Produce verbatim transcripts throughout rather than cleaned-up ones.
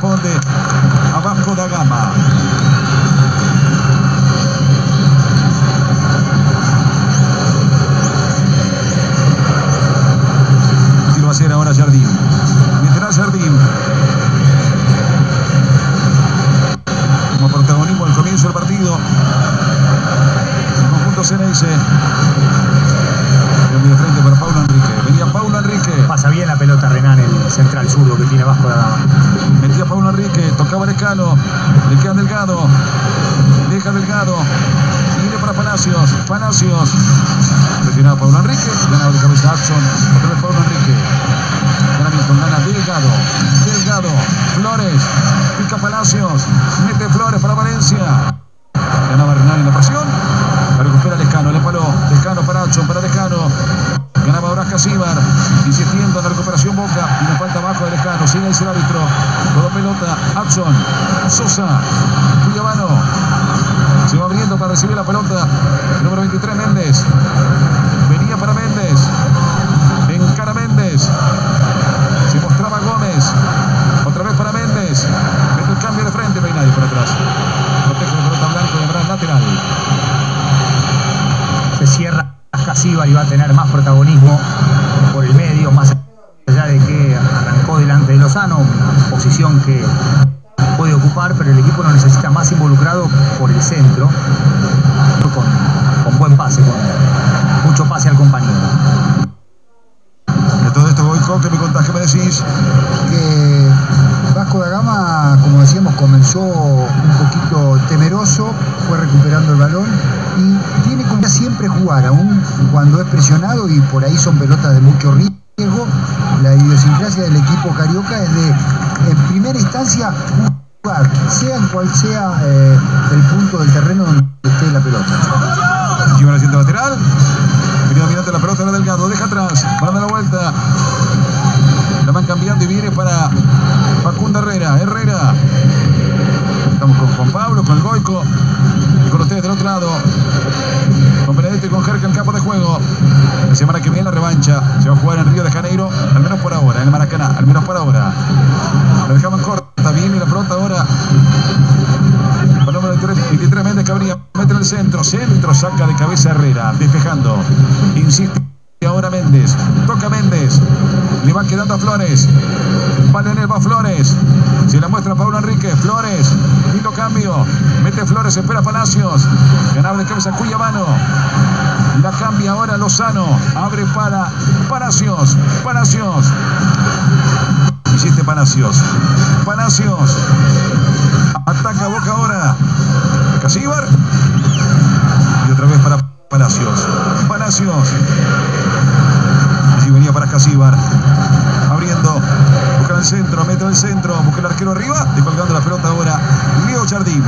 corresponde a Vasco da Gama. Así lo va a hacer ahora Jardín. Mientras Jardín como protagonismo al comienzo del partido. El conjunto Ceneice. De frente para Paulo Enrique. Venía Paulo Enrique. Pasa bien la pelota Renan, el central zurdo que tiene Vasco da Gama. Metía Paulo Enrique, tocaba Lescano, le queda Delgado, deja Delgado, viene para Palacios, Palacios, presionado Paulo Enrique, ganado de cabeza Adson, otra vez Paulo Enrique, gana Milton, gana Delgado, Delgado, Flores, pica Palacios, mete Flores para Valencia, ganaba Renan en la presión, la recupera Lescano, le paró, Lescano para Adson, para Lescano. Ganaba ahora Casíbar, insistiendo en la recuperación Boca, y le falta abajo de Lescano, sigue ahí el árbitro, todo pelota, Adson, Sosa, Cuyabano, se va abriendo para recibir la pelota, el número veintitrés Méndez, venía para Méndez, encara Méndez, se mostraba Gómez, otra vez para Méndez, mete el cambio de frente, no hay nadie por atrás, protege la pelota Blanco de Brand lateral. Se cierra Casíbar y va a tener más protagonismo por el medio, más allá de que arrancó delante de Lozano, una posición que puede ocupar, pero el equipo lo necesita más involucrado por el centro, con, con buen pase, con mucho pase al compañero. De todo esto, Goico, ¿qué me contás? ¿Qué me decís? Que Vasco da Gama, como decíamos, comenzó un poquito temeroso, fue recuperando el balón y tiene como siempre jugar, aún cuando es presionado, y por ahí son pelotas de mucho riesgo. La idiosincrasia del equipo carioca es de, en primera instancia, jugar, sea en cual sea eh, el punto del terreno donde esté la pelota. Lleva el asiento lateral, venía dominante la pelota, la Delgado, deja atrás, va a dar la vuelta, la van cambiando y viene para Facundo Herrera, Herrera, estamos con Juan Pablo, con el Goico, y con ustedes del otro lado, con Benedetto y con Jerka en campo de juego. La semana que viene la revancha se va a jugar en Río de Janeiro, al menos por ahora, en el Maracaná, al menos por ahora. La dejaban corta, viene la pelota ahora. El número veintitrés Méndez Cabría, mete en el centro, centro, saca de cabeza Herrera, despejando, insiste ahora Méndez, toca Méndez, le va quedando a Flores, va Leonel, va Flores, se la muestra a Paulo Enrique, Flores, lindo cambio, mete Flores, espera Palacios, ganaba de cabeza Cuyabano, la cambia ahora Lozano, abre para Palacios, Palacios, insiste Palacios, Palacios, ataca Boca ahora, Casíbar, y otra vez para Palacios, Palacios, así venía para Casíbar, abriendo, busca el centro, mete el centro, busca el arquero arriba, descolgando la pelota ahora, Leo Jardín.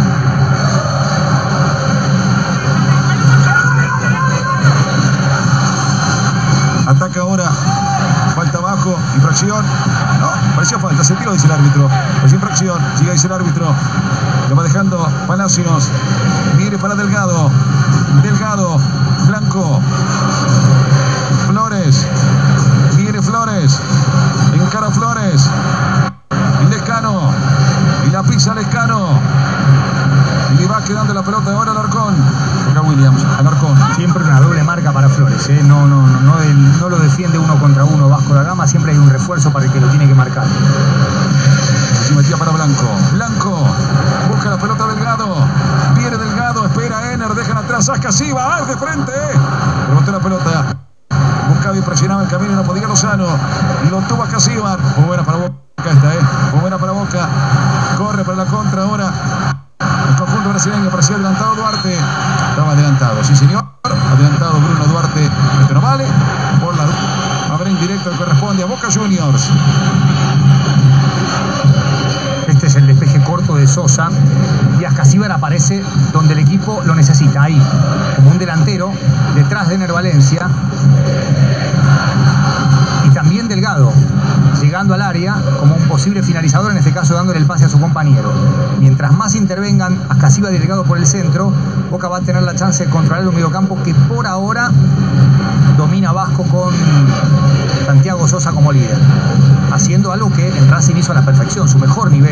Ataca ahora, falta abajo, infracción, no, parecía falta, se tiró, dice el árbitro, parecía infracción, sigue, dice el árbitro, lo va dejando Palacios, viene para Delgado, Delgado, Blanco, Flores, viene Flores, encara Flores, Lescano, y la pisa Lescano, y le va quedando la pelota ahora al Alarcón, acá Williams, Alarcón. Siempre una doble marca para Flores, ¿eh? no, no, no, no, el, no lo defiende uno contra uno Vasco da Gama, siempre hay un refuerzo para el que lo tiene que marcar. Se metía para Blanco, Blanco, busca la pelota Delgado, viene Delgado, espera Ener, dejan atrás a Casíbar, de frente, rebotó la pelota, buscaba y presionaba el camino, no podía Lozano, y lo tuvo a Casíbar, muy buena para Boca esta, eh, muy buena para Boca, corre para la contra ahora, el conjunto brasileño, parecía adelantado Duarte, estaba adelantado, sí señor, adelantado Bruno Duarte, este no vale, por la habrá indirecto que corresponde a Boca Juniors. Este es el despeje corto de Sosa y Ascasíbar aparece donde el equipo lo necesita, ahí, como un delantero, detrás de Ener Valencia, y también Delgado, llegando al área como un posible finalizador, en este caso dándole el pase a su compañero. Mientras más intervengan Ascasíbar y Delgado por el centro, Boca va a tener la chance de controlar un mediocampo que por ahora domina Vasco con Santiago Sosa como líder, haciendo algo que en Racing hizo a la perfección, su mejor nivel.